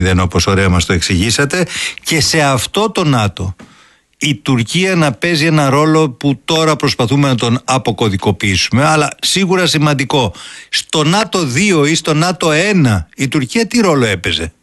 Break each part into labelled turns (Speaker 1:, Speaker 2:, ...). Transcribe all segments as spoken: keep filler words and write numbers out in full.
Speaker 1: δεν όπως ωραία μας το εξηγήσατε, και σε αυτό το ΝΑΤΟ η Τουρκία να παίζει ένα ρόλο που τώρα προσπαθούμε να τον αποκωδικοποιήσουμε, αλλά σίγουρα σημαντικό. Στο ΝΑΤΟ δύο ή στο ΝΑΤΟ ένα η Τουρκία τι ρόλο έπαιζε?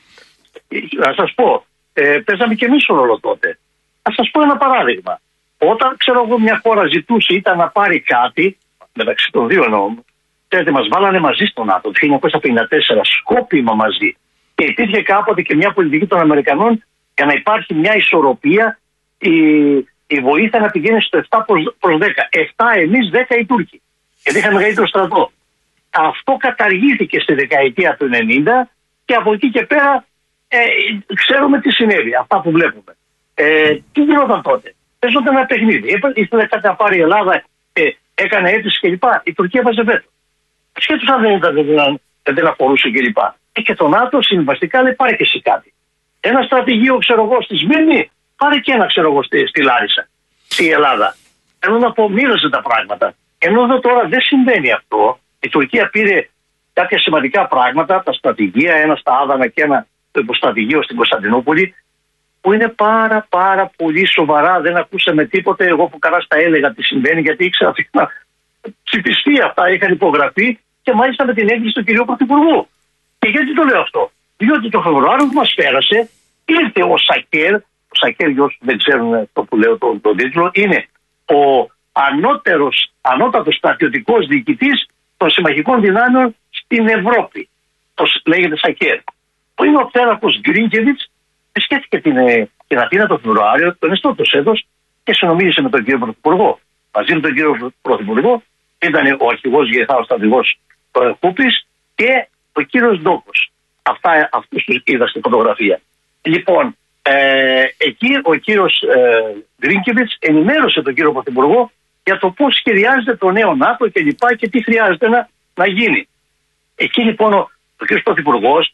Speaker 2: Να σας πω, ε, παίζαμε και εμείς ρόλο τότε. Να σας πω ένα παράδειγμα. Όταν, ξέρω εγώ, μια χώρα ζητούσε ήταν να πάρει κάτι, μεταξύ των δύο εννοώ, ξέρετε, μας βάλανε μαζί στο ΝΑΤΟ το χίλια εννιακόσια πενήντα τέσσερα, σκόπιμα μαζί. Και υπήρχε κάποτε και μια πολιτική των Αμερικανών για να υπάρχει μια ισορροπία, η, η βοήθεια να πηγαίνει στο επτά προς δέκα. επτά εμείς, δέκα οι Τούρκοι. Γιατί είχαμε μεγαλύτερο στρατό. Αυτό καταργήθηκε στη δεκαετία του ενενήντα και από εκεί και πέρα ε, ξέρουμε τι συνέβη, αυτά που βλέπουμε. Ε, τι γινόταν τότε? Παίζονταν ένα παιχνίδι. Ήθελε κάτι να πάρει η Ελλάδα, ε, έκανε αίτηση κλπ. Η Τουρκία βάζε βέτο. Σχέτως αν δεν, ήταν, δεν, δεν αφορούσε κλπ. Και, και το ΝΑΤΟ συμβαστικά λέει πάρε και εσύ κάτι. Ένα στρατηγείο, ξέρω εγώ, στη Σμύρνη, πάρε και ένα, ξέρω εγώ, στη, στη Λάρισα, στη Ελλάδα. Ενώ να πω, μοίραζε τα πράγματα. Ενώ εδώ τώρα δεν συμβαίνει αυτό. Η Τουρκία πήρε κάποια σημαντικά πράγματα, τα στρατηγεία, ένα στα Άδανα και ένα υποστρατηγείο στην Κωνσταντινούπολη, που είναι πάρα πάρα πολύ σοβαρά. Δεν ακούσαμε τίποτε. Εγώ που καλά στα έλεγα τι συμβαίνει, γιατί ήξερα ότι να ψηφιστεί αυτά, είχαν υπογραφεί και μάλιστα με την έγκριση του κυρίου Πρωθυπουργού. Και γιατί το λέω αυτό? Διότι το Φεβρουάριο που μας πέρασε ήρθε ο Σακέρ, ο Σακέρ, για όσους δεν ξέρουν αυτό που λέω τον, τον τίτλο, είναι ο ανώτερος, ανώτατος στρατιωτικός διοικητής των συμμαχικών δυνάμεων στην Ευρώπη. Το λέγεται Σακέρ. Που είναι ο Πτέρακος Γκρίνκεβιτς, επισκέφθηκε την, την Αθήνα τον Φεβρουάριο, τον εστώτος έδος και συνομίλησε με τον κύριο Πρωθυπουργό. Μαζί με τον κύριο Πρωθυπουργό ήταν ο αρχηγός Γεθάος στρατηγός Κούπης και ο κύριος Ντόκος. Αυτά, αυτούς τους είδα στη φωτογραφία. Λοιπόν, ε, εκεί ο κύριος ε, Γκρίνκεβιτς ενημέρωσε τον κύριο Πρωθυπουργό για το πώς σχεδιάζεται το νέο ΝΑΤΟ και λοιπά και τι χρειάζεται να, να γίνει. Εκεί λοιπόν ο, ο κύριος Πρωθυπουργός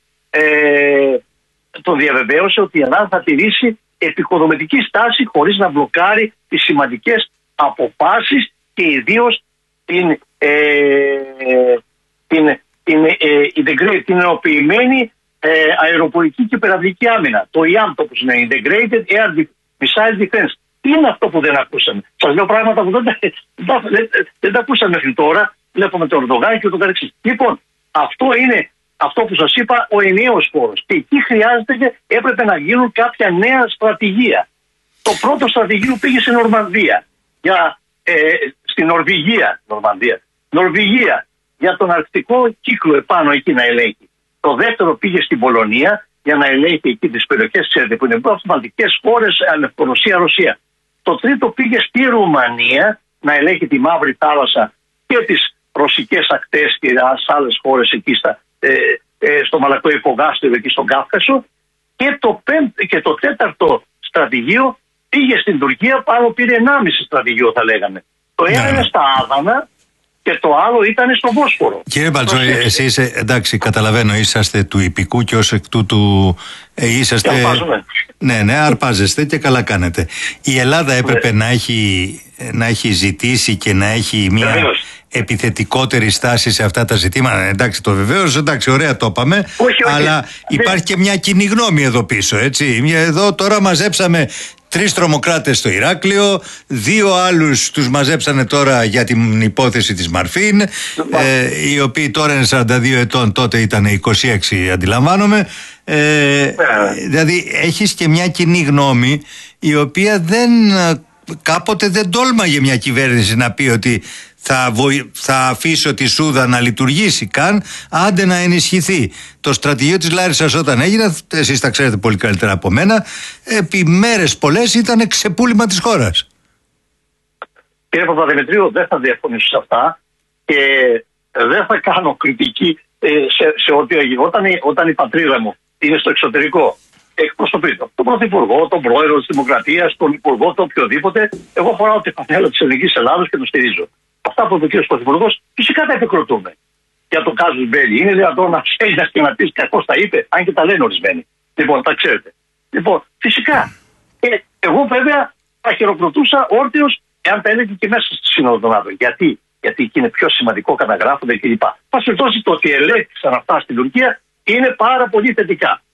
Speaker 2: ε, τον διαβεβαίωσε ότι η Ελλάδα θα τηρήσει επικοδομητική στάση χωρίς να μπλοκάρει τις σημαντικές αποφάσεις και ιδίως την, ε, την, την, ε, την ενοποιημένη ε, αεροπορική και υπεραβδική άμυνα. Το ι έι έιμ, το όπως είναι Integrated Air Missile Defense. Τι είναι αυτό που δεν ακούσαμε? Σας λέω πράγματα που δεν, δεν, δεν, δεν τα ακούσαμε μέχρι τώρα. Βλέπουμε το Ερντογάν και το καθεξής. Λοιπόν, αυτό είναι αυτό που σας είπα, ο ενιαίος χώρος. Και εκεί χρειάζεται και έπρεπε να γίνουν κάποια νέα στρατηγία. Το πρώτο στρατηγείο πήγε στην Νορμανδία, για, ε, στην Νορβηγία, Νορμανδία, Νορβηγία, για τον αρκτικό κύκλο επάνω εκεί να ελέγχει. Το δεύτερο πήγε στην Πολωνία για να ελέγχει εκεί τις περιοχές, ξέρετε, που είναι βαλτικές χώρες, Λευκορωσία, Ρωσία. Το τρίτο πήγε στη Ρουμανία να ελέγχει τη Μαύρη Θάλασσα και τις ρωσικές ακτές και άλλες χώρες εκεί στα, ε, ε, στο Μαλακτό Υπογάστευο εκεί στον Κάφκασο. Και το, πέμπ, και το τέταρτο στρατηγείο πήγε στην Τουρκία, πάνω πήρε ενάμιση στρατηγείο θα λέγαμε. Το ένα είναι στα Άδανα και το άλλο ήταν στο Βόσπορο. Κύριε
Speaker 1: Μπαλτζόη, εσείς εντάξει, καταλαβαίνω, είσαστε του υπηκού και ως εκ τούτου ε, είσαστε. Ναι, ναι, αρπάζεστε και καλά κάνετε. Η Ελλάδα έπρεπε ναι. να, έχει, να έχει ζητήσει και να έχει μια Βεβαίως. επιθετικότερη στάση σε αυτά τα ζητήματα. Εντάξει, το βεβαίως, εντάξει, ωραία το είπαμε. Όχι, όχι. Αλλά υπάρχει και μια κοινή γνώμη εδώ πίσω, έτσι. Εδώ τώρα μαζέψαμε τρεις τρομοκράτες στο Ηράκλειο, δύο άλλους τους μαζέψανε τώρα για την υπόθεση της Μαρφίν, ε, οι οποίοι τώρα είναι σαράντα δύο ετών, τότε ήταν είκοσι έξι αντιλαμβάνομαι. Ε, δηλαδή έχεις και μια κοινή γνώμη η οποία δεν, κάποτε δεν τόλμαγε μια κυβέρνηση να πει ότι θα, βοη... θα αφήσω τη Σούδα να λειτουργήσει καν, άντε να ενισχυθεί. Το στρατηγείο της Λάρισσας όταν έγινε, εσείς τα ξέρετε πολύ καλύτερα από μένα, επί μέρες πολλές ήταν ξεπούλημα της χώρας.
Speaker 2: Κύριε Παπαδημητρίου, δεν θα διαφωνήσω σε αυτά και δεν θα κάνω κριτική σε, σε ό,τι έγινε. Όταν, όταν η πατρίδα μου είναι στο εξωτερικό, εκπροσωπεί τον Πρωθυπουργό, τον Πρόεδρο της Δημοκρατίας, τον Υπουργό, το οποιοδήποτε, εγώ φοράω τη φανέλα της Ελληνικής Ελλάδος και το στηρίζω. Αυτά που είπε ο κ. Πρωθυπουργός, φυσικά τα επικροτούμε. Για το κάζους μπέλι. Είναι δυνατόν να ξέρει και να πει κακώς τα είπε, αν και τα λένε ορισμένοι. Λοιπόν, τα ξέρετε. Λοιπόν, φυσικά. Και εγώ βέβαια θα χειροκροτούσα όρθιος εάν τα έλεγε και μέσα στη Σύνοδο των ΝΑΤΟ. Γιατί? Γιατί εκεί είναι πιο σημαντικό, καταγράφονται κλπ. Πάση περιπτώσει, το ότι ελέγχθησαν αυτά στην Τουρκία είναι πάρα πολύ θετικά.